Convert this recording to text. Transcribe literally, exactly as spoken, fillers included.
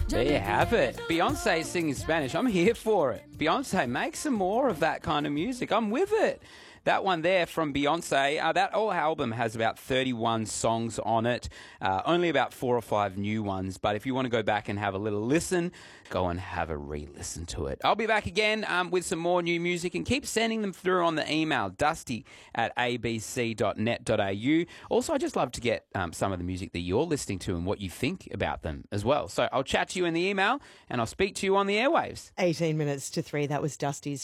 There you have it. Beyonce singing Spanish. I'm here for it. Beyonce, make some more of that kind of music. I'm with it. That one there from Beyonce, uh, that whole album has about thirty-one songs on it, uh, only about four or five new ones. But if you want to go back and have a little listen, go and have a re-listen to it. I'll be back again um, with some more new music, and keep sending them through on the email, dusty at a b c dot net dot a u. Also, I just love to get um, some of the music that you're listening to and what you think about them as well. So I'll chat to you in the email, and I'll speak to you on the airwaves. eighteen minutes to three, that was Dusty's